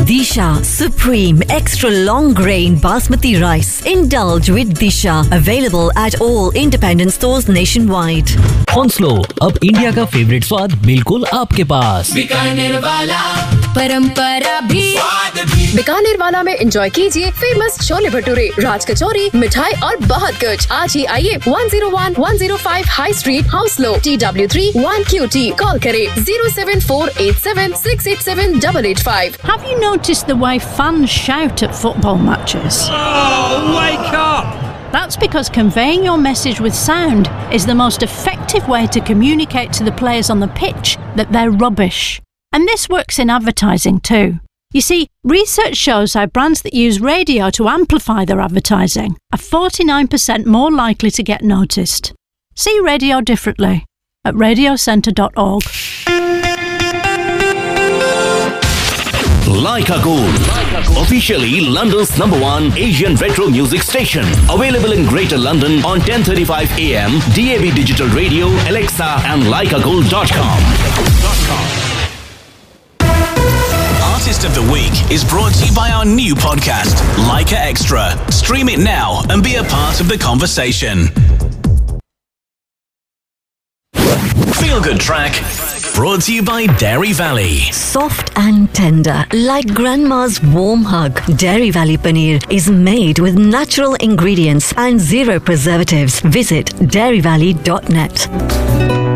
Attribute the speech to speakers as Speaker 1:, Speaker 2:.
Speaker 1: Disha Supreme Extra Long Grain Basmati Rice. Indulge with Disha. Available at all independent stores nationwide.
Speaker 2: हॉन्सलो अब India का favourite स्वाद बिल्कुल आपके पास।
Speaker 3: बीकानेर वाला
Speaker 4: परंपरा भी बीकानेर वाला में एंजॉय कीजिए फेमस छोले भटूरे, राज कचौरी, मिठाई और बहुत कुछ। आज ही आइए 101-105 high street, हाउसलो, TW3 1QT। Call करें 07487687885।
Speaker 5: Have you noticed the way fans shout at football matches?
Speaker 6: Oh, wake up!
Speaker 5: That's because conveying your message with sound is the most effective way to communicate to the players on the pitch that they're rubbish. And this works in advertising too. You see, research shows how brands that use radio to amplify their advertising are 49% more likely to get noticed. See radio differently at radiocentre.org.
Speaker 7: Leica Gold, officially London's #1 Asian retro music station. Available in Greater London on 10:35 AM, DAB Digital Radio, Alexa and leicagold.com.
Speaker 8: Artist of the Week is brought to you by our new podcast, Leica Extra. Stream it now and be a part of the conversation. Feel Good Track, brought to you by Dairy Valley.
Speaker 1: Soft and tender, like grandma's warm hug. Dairy Valley Paneer is made with natural ingredients and zero preservatives. Visit dairyvalley.net.